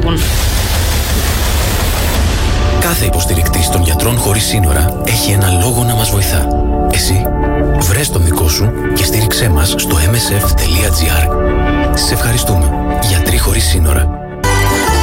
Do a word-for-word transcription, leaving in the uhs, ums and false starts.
υπάρχουν. Κάθε υποστηρικτής των Γιατρών Χωρίς Σύνορα έχει ένα λόγο να μας βοηθά. Εσύ, βρες τον δικό σου και στήριξέ μας στο εμ ες εφ τελεία τζι άρ. Σε ευχαριστούμε. Γιατροί Χωρίς Σύνορα.